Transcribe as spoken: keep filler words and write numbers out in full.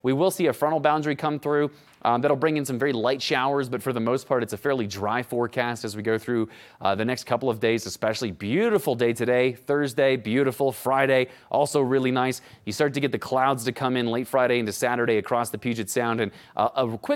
We will see a frontal boundary come through. Um, that'll bring in some very light showers, but for the most part, it's a fairly dry forecast as we go through uh, the next couple of days, especially. Beautiful day today, Thursday, beautiful. Friday, also really nice. You start to get the clouds to come in late Friday into Saturday across the Puget Sound, and uh, a quick